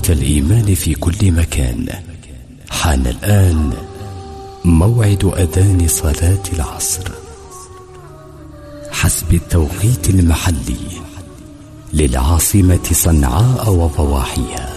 إخوة الإيمان في كل مكان، حان الآن موعد أذان صلاة العصر حسب التوقيت المحلي للعاصمة صنعاء وضواحيها.